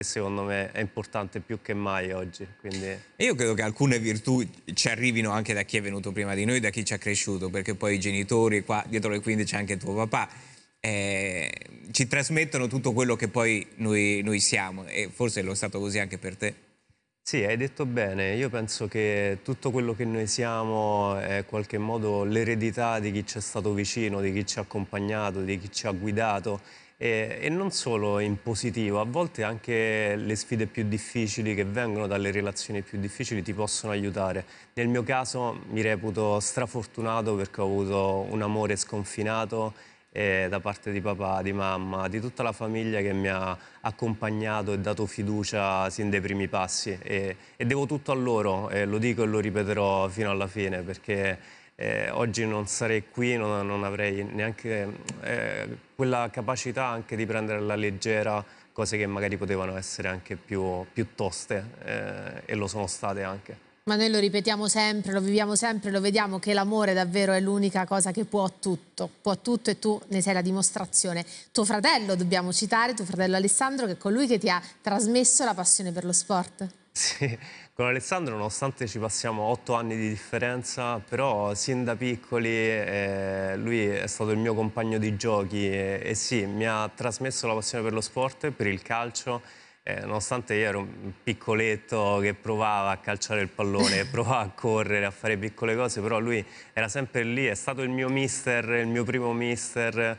secondo me è importante più che mai oggi. Quindi... E io credo che alcune virtù ci arrivino anche da chi è venuto prima di noi, da chi ci ha cresciuto, perché poi i genitori, qua dietro le quinte c'è anche tuo papà, ci trasmettono tutto quello che poi noi siamo, e forse lo è stato così anche per te. Sì, hai detto bene. Io penso che tutto quello che noi siamo è in qualche modo l'eredità di chi ci è stato vicino, di chi ci ha accompagnato, di chi ci ha guidato e non solo in positivo, a volte anche le sfide più difficili che vengono dalle relazioni più difficili ti possono aiutare. Nel mio caso mi reputo strafortunato perché ho avuto un amore sconfinato da parte di papà, di mamma, di tutta la famiglia che mi ha accompagnato e dato fiducia sin dai primi passi e devo tutto a loro, lo dico e lo ripeterò fino alla fine perché oggi non sarei qui, non avrei neanche quella capacità anche di prendere alla leggera cose che magari potevano essere anche più toste e lo sono state anche. Ma noi lo ripetiamo sempre, lo viviamo sempre, lo vediamo che l'amore davvero è l'unica cosa che può tutto e tu ne sei la dimostrazione. Tuo fratello, dobbiamo citare, tuo fratello Alessandro, che è colui che ti ha trasmesso la passione per lo sport. Sì, con Alessandro nonostante ci passiamo 8 anni di differenza, però sin da piccoli lui è stato il mio compagno di giochi e sì, mi ha trasmesso la passione per lo sport, per il calcio, nonostante io ero un piccoletto che provava a calciare il pallone, che provava a correre, a fare piccole cose, però lui era sempre lì, è stato il mio mister, il mio primo mister,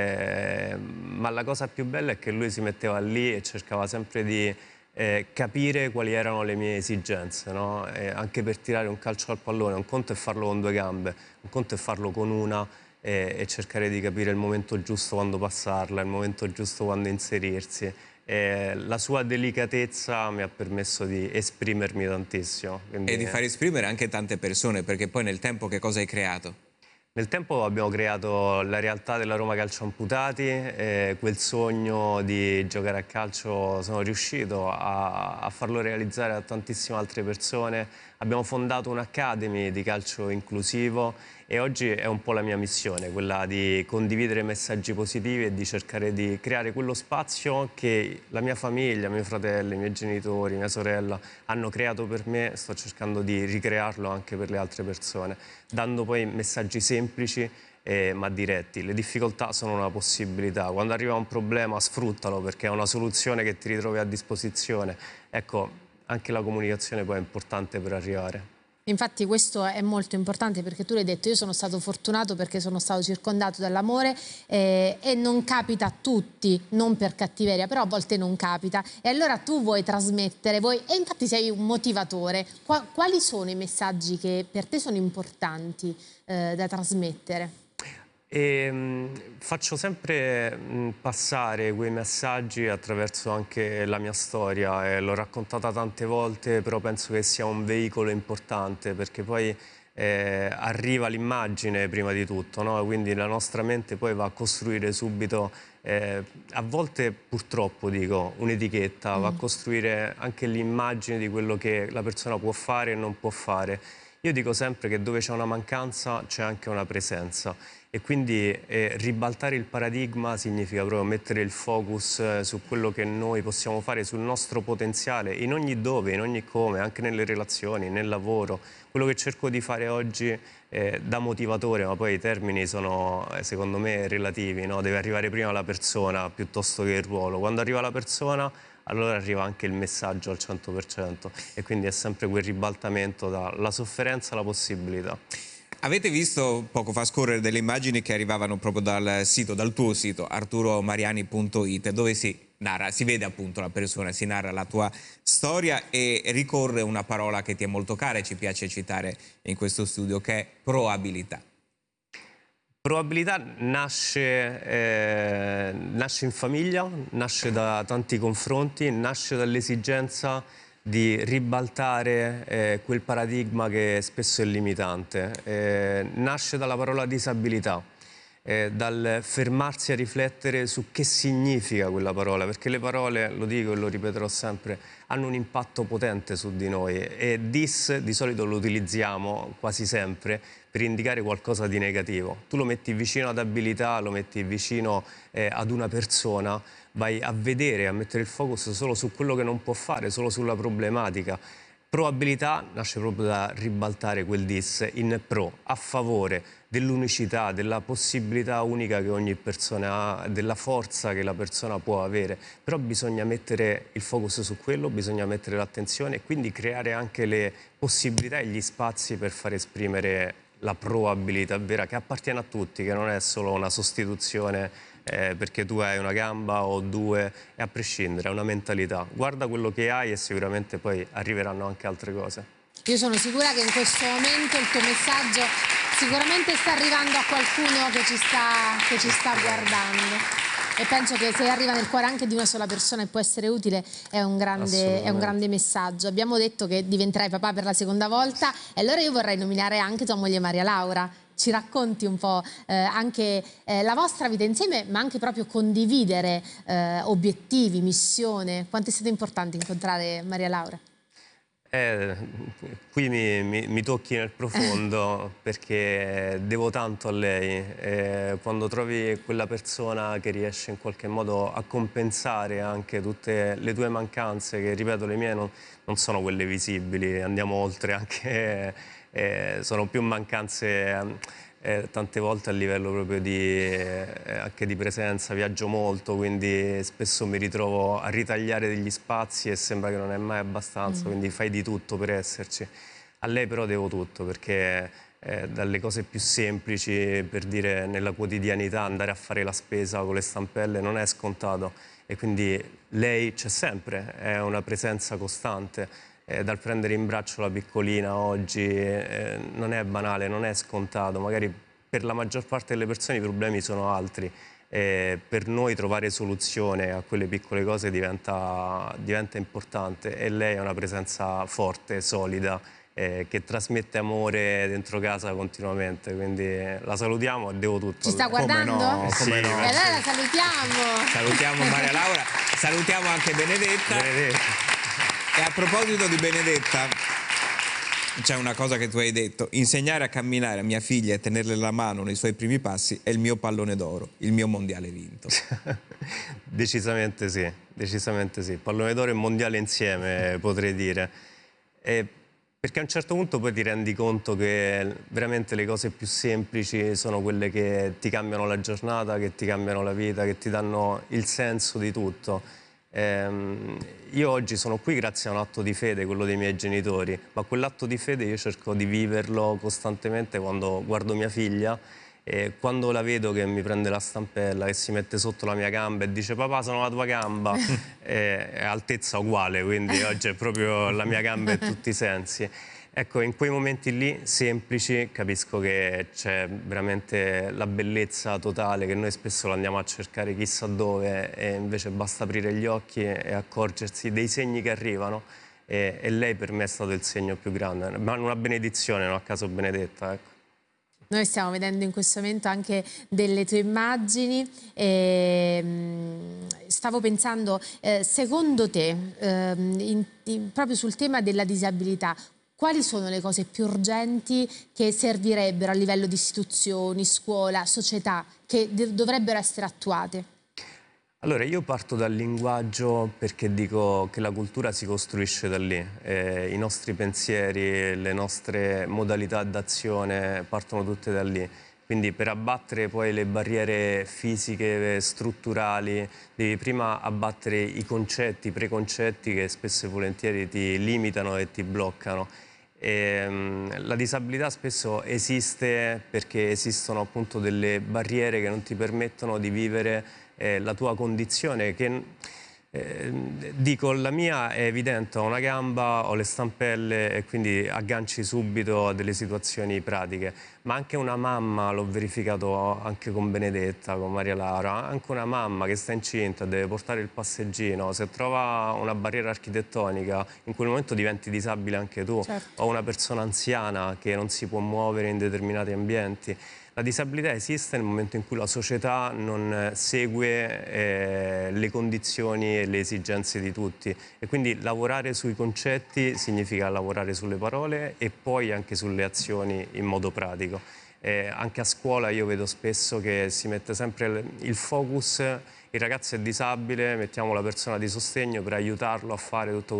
ma la cosa più bella è che lui si metteva lì e cercava sempre di capire quali erano le mie esigenze, no? Anche per tirare un calcio al pallone, un conto è farlo con 2 gambe, un conto è farlo con una e cercare di capire il momento giusto quando passarla, il momento giusto quando inserirsi. La sua delicatezza mi ha permesso di esprimermi tantissimo. E Quindi, di far esprimere anche tante persone, perché poi nel tempo che cosa hai creato? nel tempo abbiamo creato la realtà della Roma Calcio Amputati, quel sogno di giocare a calcio sono riuscito a farlo realizzare a tantissime altre persone. Abbiamo fondato un'academy di calcio inclusivo e oggi è un po' la mia missione, quella di condividere messaggi positivi e di cercare di creare quello spazio che la mia famiglia, mio fratello, i miei genitori, mia sorella hanno creato per me, sto cercando di ricrearlo anche per le altre persone, dando poi messaggi semplici ma diretti. Le difficoltà sono una possibilità, quando arriva un problema sfruttalo perché è una soluzione che ti ritrovi a disposizione. Ecco, anche la comunicazione poi è importante per arrivare. Infatti questo è molto importante perché tu l'hai detto, io sono stato fortunato perché sono stato circondato dall'amore e non capita a tutti, non per cattiveria, però a volte non capita e allora tu vuoi trasmettere, e infatti sei un motivatore. Quali sono i messaggi che per te sono importanti da trasmettere? Faccio sempre passare quei messaggi attraverso anche la mia storia e l'ho raccontata tante volte, però penso che sia un veicolo importante perché poi arriva l'immagine prima di tutto, no? Quindi la nostra mente poi va a costruire subito, a volte purtroppo dico, un'etichetta, va a costruire anche l'immagine di quello che la persona può fare e non può fare. Io dico sempre che dove c'è una mancanza c'è anche una presenza e quindi ribaltare il paradigma significa proprio mettere il focus su quello che noi possiamo fare, sul nostro potenziale, in ogni dove, in ogni come, anche nelle relazioni, nel lavoro. Quello che cerco di fare oggi da motivatore, ma poi i termini sono secondo me relativi, no? Deve arrivare prima la persona piuttosto che il ruolo. Quando arriva la persona allora arriva anche il messaggio al 100% e quindi è sempre quel ribaltamento dalla sofferenza alla possibilità. Avete visto poco fa scorrere delle immagini che arrivavano proprio dal tuo sito, arturomariani.it, dove si narra, si vede appunto la persona, si narra la tua storia e ricorre una parola che ti è molto cara e ci piace citare in questo studio, che è probabilità. Probabilità nasce in famiglia, nasce da tanti confronti, nasce dall'esigenza di ribaltare quel paradigma che spesso è limitante. Nasce dalla parola disabilità, dal fermarsi a riflettere su che significa quella parola, perché le parole, lo dico e lo ripeterò sempre, hanno un impatto potente su di noi e dis di solito lo utilizziamo quasi sempre per indicare qualcosa di negativo. Tu lo metti vicino ad abilità, lo metti vicino ad una persona, vai a vedere, a mettere il focus solo su quello che non può fare, solo sulla problematica. Probabilità nasce proprio da ribaltare quel dis in pro, a favore dell'unicità, della possibilità unica che ogni persona ha, della forza che la persona può avere. Però bisogna mettere il focus su quello, bisogna mettere l'attenzione e quindi creare anche le possibilità e gli spazi per far esprimere la probabilità vera che appartiene a tutti, che non è solo una sostituzione perché tu hai una gamba o due, e a prescindere, è una mentalità. Guarda quello che hai e sicuramente poi arriveranno anche altre cose. Io sono sicura che in questo momento il tuo messaggio sicuramente sta arrivando a qualcuno che ci sta guardando. E penso che se arriva nel cuore anche di una sola persona e può essere utile è un grande messaggio. Abbiamo detto che diventerai papà per la seconda volta e allora io vorrei nominare anche tua moglie Maria Laura. Ci racconti un po' anche la vostra vita insieme, ma anche proprio condividere obiettivi, missione. Quanto è stato importante incontrare Maria Laura? Qui mi tocchi nel profondo perché devo tanto a lei. Quando trovi quella persona che riesce in qualche modo a compensare anche tutte le tue mancanze, che ripeto le mie non sono quelle visibili, andiamo oltre anche, sono più mancanze tante volte a livello proprio anche di presenza, viaggio molto, quindi spesso mi ritrovo a ritagliare degli spazi e sembra che non è mai abbastanza, quindi fai di tutto per esserci. A lei però devo tutto, perché dalle cose più semplici, per dire nella quotidianità, andare a fare la spesa con le stampelle non è scontato e quindi lei c'è sempre, è una presenza costante. Dal prendere in braccio la piccolina oggi non è banale, non è scontato, magari per la maggior parte delle persone i problemi sono altri, per noi trovare soluzione a quelle piccole cose diventa importante e lei è una presenza forte, solida, che trasmette amore dentro casa continuamente, quindi la salutiamo e devo tutto. Ci sta guardando? Come no, come no. E allora la salutiamo. Salutiamo Maria Laura, salutiamo anche Benedetta. E a proposito di Benedetta, c'è una cosa che tu hai detto: insegnare a camminare a mia figlia e tenerle la mano nei suoi primi passi è il mio pallone d'oro, il mio mondiale vinto. Decisamente sì, decisamente sì. Pallone d'oro e mondiale insieme, potrei dire. Perché a un certo punto poi ti rendi conto che veramente le cose più semplici sono quelle che ti cambiano la giornata, che ti cambiano la vita, che ti danno il senso di tutto. Io oggi sono qui grazie a un atto di fede, quello dei miei genitori, ma quell'atto di fede io cerco di viverlo costantemente quando guardo mia figlia e quando la vedo che mi prende la stampella, che si mette sotto la mia gamba e dice papà sono la tua gamba, è altezza uguale, quindi oggi è proprio la mia gamba in tutti i sensi. Ecco, in quei momenti lì, semplici, capisco che c'è veramente la bellezza totale, che noi spesso la andiamo a cercare chissà dove e invece basta aprire gli occhi e accorgersi dei segni che arrivano e lei per me è stato il segno più grande, ma una benedizione, non a caso Benedetta, ecco. Noi stiamo vedendo in questo momento anche delle tue immagini e stavo pensando, secondo te, proprio sul tema della disabilità, quali sono le cose più urgenti che servirebbero a livello di istituzioni, scuola, società, che dovrebbero essere attuate? Allora, io parto dal linguaggio perché dico che la cultura si costruisce da lì. I nostri pensieri, le nostre modalità d'azione partono tutte da lì. Quindi per abbattere poi le barriere fisiche, strutturali, devi prima abbattere i concetti, i preconcetti che spesso e volentieri ti limitano e ti bloccano. La disabilità spesso esiste perché esistono appunto delle barriere che non ti permettono di vivere la tua condizione, che dico la mia è evidente, ho una gamba, ho le stampelle e quindi agganci subito a delle situazioni pratiche, ma anche una mamma, l'ho verificato anche con Benedetta, con Maria Laura, anche una mamma che sta incinta deve portare il passeggino, se trova una barriera architettonica in quel momento diventi disabile anche tu, certo. O una persona anziana che non si può muovere in determinati ambienti. La disabilità esiste nel momento in cui la società non segue le condizioni e le esigenze di tutti e quindi lavorare sui concetti significa lavorare sulle parole e poi anche sulle azioni in modo pratico. anche a scuola io vedo spesso che si mette sempre il focus, il ragazzo è disabile, mettiamo la persona di sostegno per aiutarlo a fare tutto